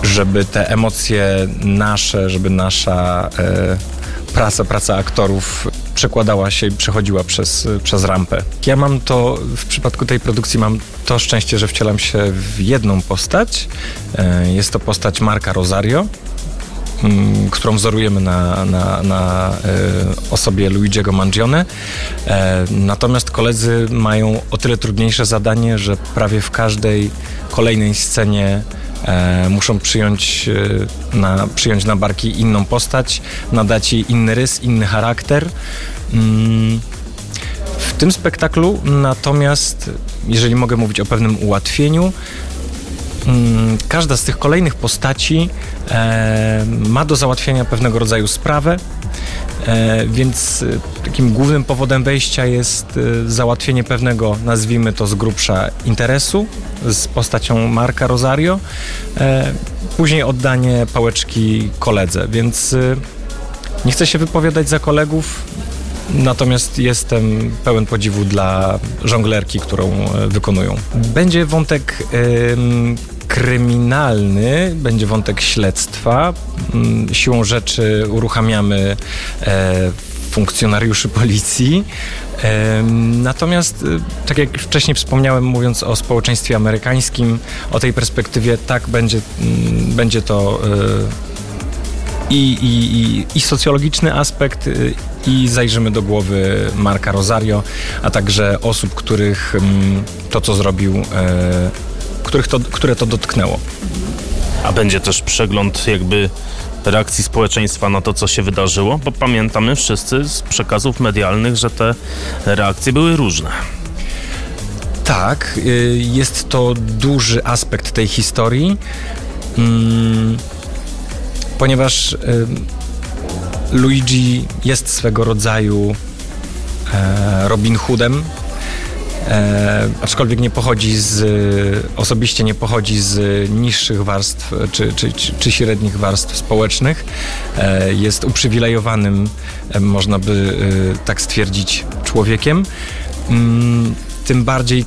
żeby te emocje nasze, żeby nasza praca aktorów przekładała się i przechodziła przez rampę. Ja mam to, w przypadku tej produkcji mam to szczęście, że wcielam się w jedną postać. Jest to postać Marka Rosario, którą wzorujemy na osobie Luigiego Mangione. Natomiast koledzy mają o tyle trudniejsze zadanie, że prawie w każdej kolejnej scenie muszą przyjąć na barki inną postać, nadać jej inny rys, inny charakter. W tym spektaklu natomiast, jeżeli mogę mówić o pewnym ułatwieniu, każda z tych kolejnych postaci ma do załatwienia pewnego rodzaju sprawę, więc takim głównym powodem wejścia jest załatwienie pewnego, nazwijmy to z grubsza, interesu z postacią Marka Rosario, później oddanie pałeczki koledze, więc nie chcę się wypowiadać za kolegów, natomiast jestem pełen podziwu dla żonglerki, którą wykonują. Będzie wątek kryminalny, będzie wątek śledztwa. Siłą rzeczy uruchamiamy funkcjonariuszy policji. Natomiast, tak jak wcześniej wspomniałem, mówiąc o społeczeństwie amerykańskim, o tej perspektywie, tak, będzie to i socjologiczny aspekt, i zajrzymy do głowy Marka Rosario, a także osób, których to, co zrobił, które to dotknęło. A będzie też przegląd jakby reakcji społeczeństwa na to, co się wydarzyło, bo pamiętamy wszyscy z przekazów medialnych, że te reakcje były różne. Tak, jest to duży aspekt tej historii, ponieważ Luigi jest swego rodzaju Robin Hoodem, aczkolwiek osobiście nie pochodzi z niższych warstw czy średnich warstw społecznych. Jest uprzywilejowanym, można by tak stwierdzić, człowiekiem. Tym bardziej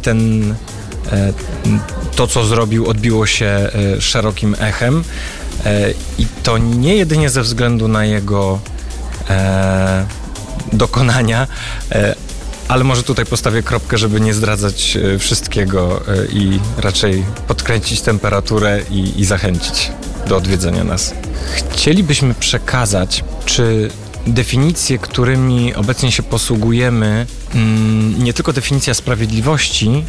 to, co zrobił, odbiło się szerokim echem. I to nie jedynie ze względu na jego dokonania, ale może tutaj postawię kropkę, żeby nie zdradzać wszystkiego i raczej podkręcić temperaturę i zachęcić do odwiedzenia nas. Chcielibyśmy przekazać, czy definicje, którymi obecnie się posługujemy, nie tylko definicja sprawiedliwości,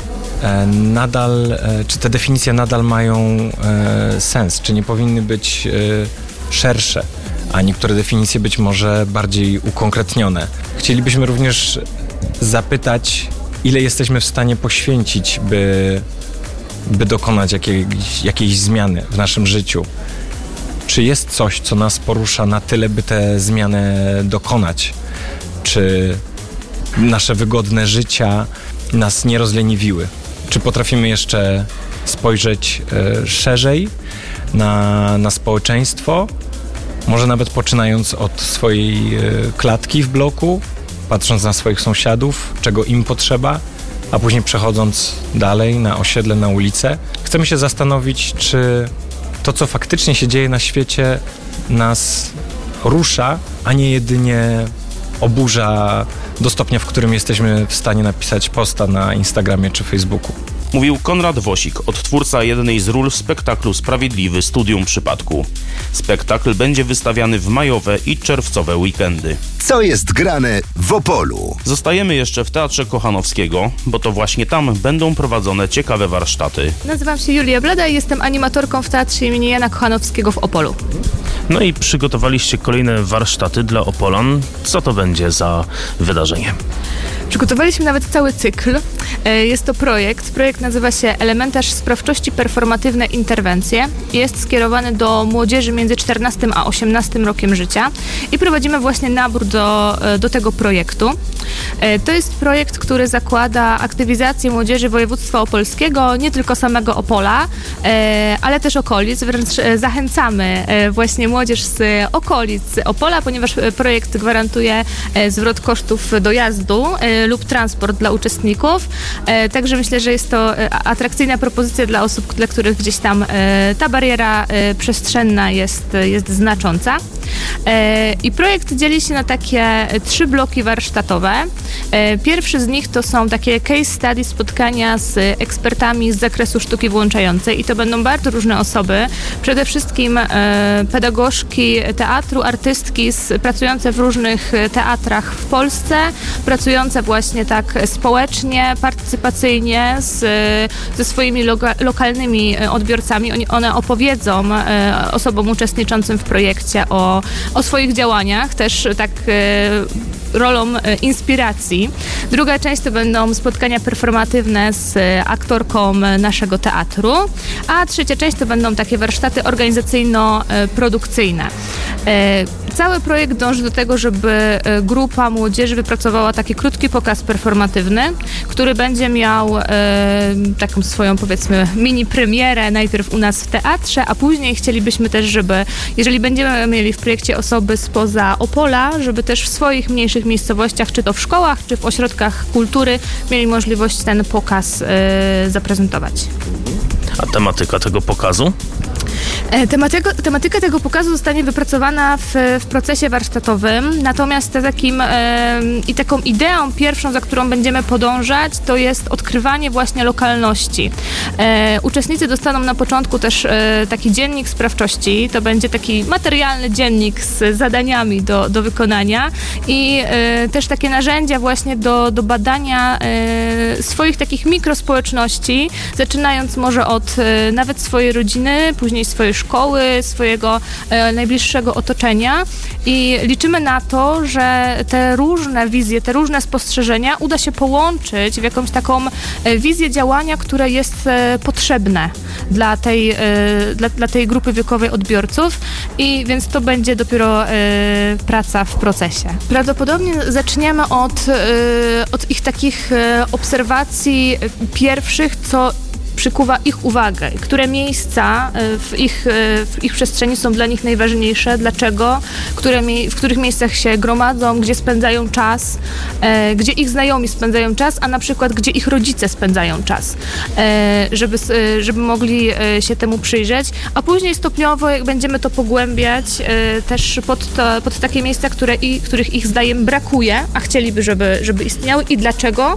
czy te definicje nadal mają sens, czy nie powinny być szersze, a niektóre definicje być może bardziej ukonkretnione. Chcielibyśmy również zapytać, ile jesteśmy w stanie poświęcić, by dokonać jakiejś zmiany w naszym życiu. Czy jest coś, co nas porusza na tyle, by tę zmianę dokonać? Czy nasze wygodne życia nas nie rozleniwiły? Czy potrafimy jeszcze spojrzeć szerzej na społeczeństwo? Może nawet poczynając od swojej klatki w bloku, patrząc na swoich sąsiadów, czego im potrzeba, a później przechodząc dalej na osiedle, na ulicę. Chcemy się zastanowić, czy to, co faktycznie się dzieje na świecie, nas rusza, a nie jedynie oburza do stopnia, w którym jesteśmy w stanie napisać posta na Instagramie czy Facebooku. Mówił Konrad Wosik, odtwórca jednej z ról w spektaklu Sprawiedliwy Studium Przypadku. Spektakl będzie wystawiany w majowe i czerwcowe weekendy. Co jest grane w Opolu? Zostajemy jeszcze w Teatrze Kochanowskiego, bo to właśnie tam będą prowadzone ciekawe warsztaty. Nazywam się Julia Bleda i jestem animatorką w Teatrze im. Jana Kochanowskiego w Opolu. No i przygotowaliście kolejne warsztaty dla Opolan. Co to będzie za wydarzenie? Przygotowaliśmy nawet cały cykl. Jest to projekt. Projekt nazywa się Elementarz Sprawczości Performatywne Interwencje. Jest skierowany do młodzieży między 14 a 18 rokiem życia i prowadzimy właśnie nabór do tego projektu. To jest projekt, który zakłada aktywizację młodzieży województwa opolskiego, nie tylko samego Opola, ale też okolic. Wręcz zachęcamy właśnie młodzież z okolic Opola, ponieważ projekt gwarantuje zwrot kosztów dojazdu lub transport dla uczestników, Także myślę, że jest to atrakcyjna propozycja dla osób, dla których gdzieś tam ta bariera przestrzenna jest znacząca. I projekt dzieli się na takie 3 bloki warsztatowe. Pierwszy z nich to są takie case study, spotkania z ekspertami z zakresu sztuki włączającej i to będą bardzo różne osoby. Przede wszystkim pedagogzki teatru, artystki pracujące w różnych teatrach w Polsce, pracujące właśnie tak społecznie, partycypacyjnie ze swoimi lokalnymi odbiorcami. One opowiedzą osobom uczestniczącym w projekcie o swoich działaniach, też tak rolą inspiracji. Druga część to będą spotkania performatywne z aktorką naszego teatru, a trzecia część to będą takie warsztaty organizacyjno-produkcyjne. Cały projekt dąży do tego, żeby grupa młodzieży wypracowała taki krótki pokaz performatywny, który będzie miał taką swoją, powiedzmy, mini premierę najpierw u nas w teatrze, a później chcielibyśmy też, żeby, jeżeli będziemy mieli w projekcie osoby spoza Opola, żeby też w swoich mniejszych miejscowościach, czy to w szkołach, czy w ośrodkach kultury, mieli możliwość ten pokaz zaprezentować. A tematyka tego pokazu? Tematyka tego pokazu zostanie wypracowana w procesie warsztatowym, natomiast taką ideą pierwszą, za którą będziemy podążać, to jest odkrywanie właśnie lokalności. Uczestnicy dostaną na początku też taki dziennik sprawczości, to będzie taki materialny dziennik z zadaniami do wykonania i też takie narzędzia właśnie do badania swoich takich mikrospołeczności, zaczynając może od nawet swojej rodziny, później swojej szkoły, swojego najbliższego otoczenia i liczymy na to, że te różne wizje, te różne spostrzeżenia uda się połączyć w jakąś taką wizję działania, które jest potrzebne dla tej grupy wiekowej odbiorców i więc to będzie dopiero praca w procesie. Prawdopodobnie zaczniemy od ich takich obserwacji pierwszych, co przykuwa ich uwagę, które miejsca w ich przestrzeni są dla nich najważniejsze, dlaczego, w których miejscach się gromadzą, gdzie spędzają czas, gdzie ich znajomi spędzają czas, a na przykład gdzie ich rodzice spędzają czas, żeby mogli się temu przyjrzeć, a później stopniowo, jak będziemy to pogłębiać, też pod takie miejsca, których ich zdaniem brakuje, a chcieliby, żeby istniały i dlaczego,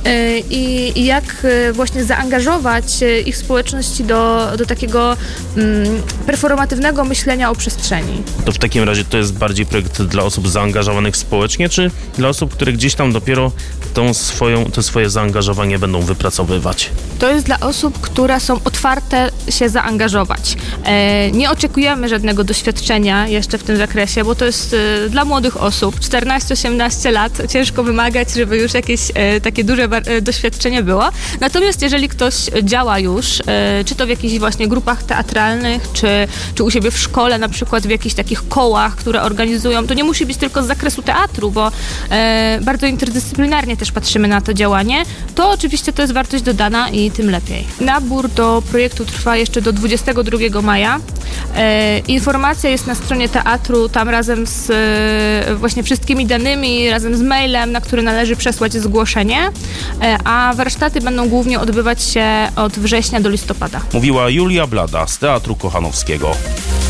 i jak właśnie zaangażować ich społeczności do takiego performatywnego myślenia o przestrzeni. To w takim razie to jest bardziej projekt dla osób zaangażowanych społecznie, czy dla osób, które gdzieś tam dopiero to swoje zaangażowanie będą wypracowywać? To jest dla osób, które są otwarte się zaangażować. Nie oczekujemy żadnego doświadczenia jeszcze w tym zakresie, bo to jest dla młodych osób, 14-18 lat, ciężko wymagać, żeby już jakieś takie duże doświadczenie było. Natomiast jeżeli ktoś działa już, czy to w jakichś właśnie grupach teatralnych, czy u siebie w szkole, na przykład w jakichś takich kołach, które organizują, to nie musi być tylko z zakresu teatru, bo bardzo interdyscyplinarnie też patrzymy na to działanie, to oczywiście to jest wartość dodana i tym lepiej. Nabór do projektu trwa jeszcze do 22 maja. Informacja jest na stronie teatru, tam razem z właśnie wszystkimi danymi, razem z mailem, na który należy przesłać zgłoszenie, a warsztaty będą głównie odbywać się od września do listopada. Mówiła Julia Blada z Teatru Kochanowskiego.